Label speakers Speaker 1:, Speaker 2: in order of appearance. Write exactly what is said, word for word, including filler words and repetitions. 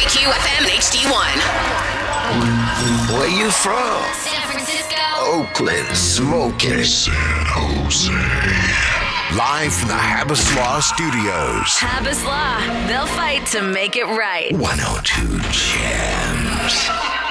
Speaker 1: Q F M and H D one.
Speaker 2: Where you from?
Speaker 1: San Francisco.
Speaker 2: Oakland, smoking.
Speaker 3: San Jose.
Speaker 4: Live from the Habas Law Studios.
Speaker 5: Habas Law. They'll fight to make it right.
Speaker 2: one oh two Jams.